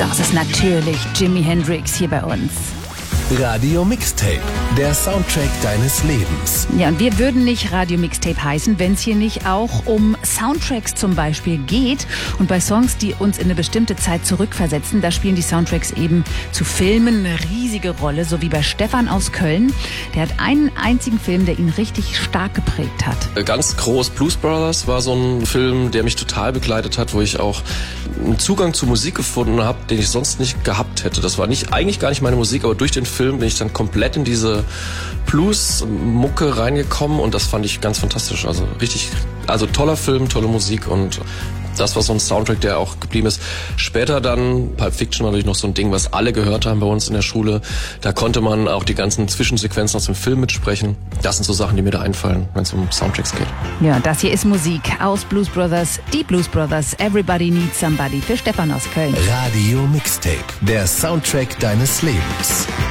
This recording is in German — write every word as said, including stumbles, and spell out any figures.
Das ist natürlich Jimi Hendrix hier bei uns. Radio Mixtape, der Soundtrack deines Lebens. Ja, und wir würden nicht Radio Mixtape heißen, wenn es hier nicht auch um Soundtracks zum Beispiel geht. Und bei Songs, die uns in eine bestimmte Zeit zurückversetzen, da spielen die Soundtracks eben zu Filmen eine riesige Rolle. So wie bei Stefan aus Köln. Der hat einen einzigen Film, der ihn richtig stark geprägt hat. Ganz groß, Blues Brothers war so ein Film, der mich total begleitet hat, wo ich auch einen Zugang zu Musik gefunden habe, den ich sonst nicht gehabt hätte. Das war nicht eigentlich gar nicht meine Musik, aber durch den Film bin ich dann komplett in diese Blues-Mucke reingekommen und das fand ich ganz fantastisch. Also richtig, also toller Film, tolle Musik und das war so ein Soundtrack, der auch geblieben ist. Später dann, Pulp Fiction war natürlich noch so ein Ding, was alle gehört haben bei uns in der Schule. Da konnte man auch die ganzen Zwischensequenzen aus dem Film mitsprechen. Das sind so Sachen, die mir da einfallen, wenn es um Soundtracks geht. Ja, das hier ist Musik aus Blues Brothers, die Blues Brothers, Everybody Needs Somebody für Stefan aus Köln. Radio Mixtape, der Soundtrack deines Lebens.